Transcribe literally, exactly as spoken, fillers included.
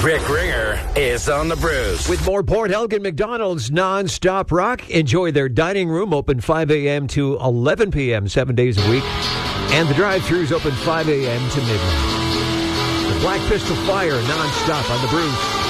Rick Ringer is on the Brews. With more Port Elgin McDonald's non-stop rock. Enjoy their dining room, open five a.m. to eleven p.m. seven days a week. And the drive-thrus open five a.m. to midnight. The Black Pistol Fire non-stop on the Brews.